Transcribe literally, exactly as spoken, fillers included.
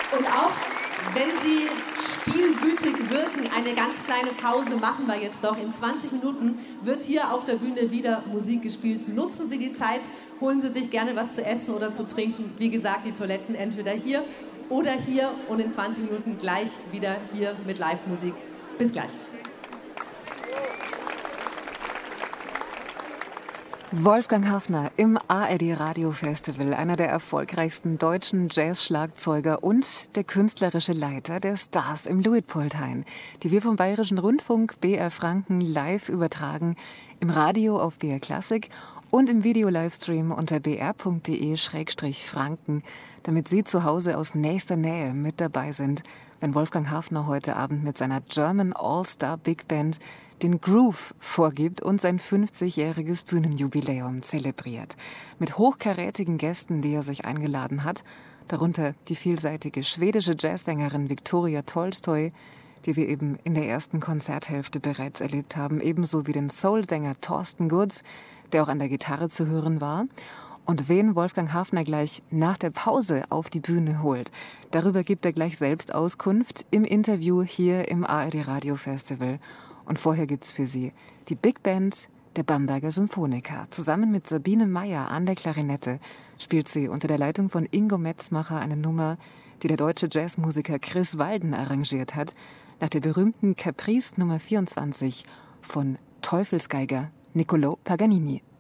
Und auch wenn Sie spielwütig wirken, eine ganz kleine Pause machen wir jetzt doch. In zwanzig Minuten wird hier auf der Bühne wieder Musik gespielt. Nutzen Sie die Zeit, holen Sie sich gerne was zu essen oder zu trinken. Wie gesagt, die Toiletten entweder hier oder hier und in zwanzig Minuten gleich wieder hier mit Live-Musik. Bis gleich. Wolfgang Hafner im A R D Radio Festival, einer der erfolgreichsten deutschen Jazz-Schlagzeuger und der künstlerische Leiter der Stars im Luitpoldhain, die wir vom Bayerischen Rundfunk B R Franken live übertragen, im Radio auf B R Klassik und im Video-Livestream unter b r punkt d e schrägstrich franken, damit Sie zu Hause aus nächster Nähe mit dabei sind, wenn Wolfgang Hafner heute Abend mit seiner German All-Star Big Band den Groove vorgibt und sein fünfzigjähriges Bühnenjubiläum zelebriert. Mit hochkarätigen Gästen, die er sich eingeladen hat, darunter die vielseitige schwedische Jazzsängerin Victoria Tolstoy, die wir eben in der ersten Konzerthälfte bereits erlebt haben, ebenso wie den Soul-Sänger Thorsten Goods, der auch an der Gitarre zu hören war. Und wen Wolfgang Hafner gleich nach der Pause auf die Bühne holt, darüber gibt er gleich selbst Auskunft im Interview hier im A R D Radio Festival. Und vorher gibt's für Sie die Big Band der Bamberger Symphoniker. Zusammen mit Sabine Meyer an der Klarinette spielt sie unter der Leitung von Ingo Metzmacher eine Nummer, die der deutsche Jazzmusiker Chris Walden arrangiert hat, nach der berühmten Caprice Nummer vierundzwanzig von Teufelsgeiger Niccolò Paganini.